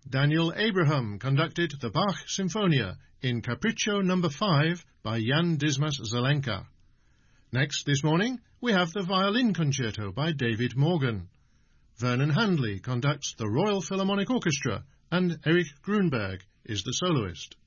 Daniel Abraham conducted the Bach Sinfonia in Capriccio No. 5 by Jan Dismas Zelenka. Next this morning we have the Violin Concerto by David Morgan. Vernon Handley conducts the Royal Philharmonic Orchestra and Erich Grunberg is the soloist.